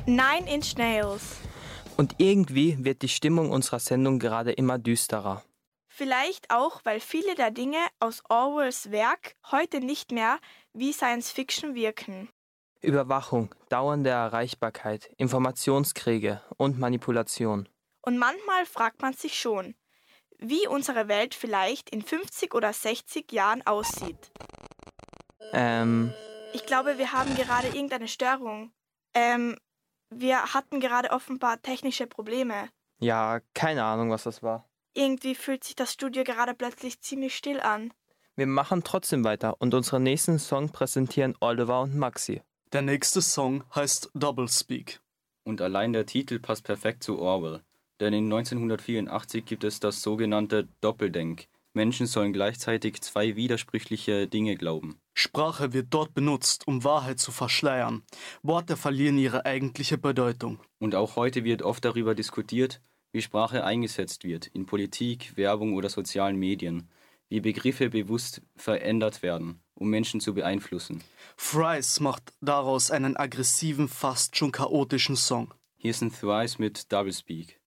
Nine Inch Nails. Und irgendwie wird die Stimmung unserer Sendung gerade immer düsterer. Vielleicht auch, weil viele der Dinge aus Orwells Werk heute nicht mehr wie Science Fiction wirken. Überwachung, dauernde Erreichbarkeit, Informationskriege und Manipulation. Und manchmal fragt man sich schon, wie unsere Welt vielleicht in 50 oder 60 Jahren aussieht. Ich glaube, wir haben gerade irgendeine Störung. Wir hatten gerade offenbar technische Probleme. Ja, keine Ahnung, was das war. Irgendwie fühlt sich das Studio gerade plötzlich ziemlich still an. Wir machen trotzdem weiter und unseren nächsten Song präsentieren Oliver und Maxi. Der nächste Song heißt Doublespeak. Und allein der Titel passt perfekt zu Orwell. Denn in 1984 gibt es das sogenannte Doppeldenk. Menschen sollen gleichzeitig zwei widersprüchliche Dinge glauben. Sprache wird dort benutzt, um Wahrheit zu verschleiern. Worte verlieren ihre eigentliche Bedeutung. Und auch heute wird oft darüber diskutiert, wie Sprache eingesetzt wird, in Politik, Werbung oder sozialen Medien, wie Begriffe bewusst verändert werden, um Menschen zu beeinflussen. Fries macht daraus einen aggressiven, fast schon chaotischen Song. Hier sind Thrice mit Doublespeak.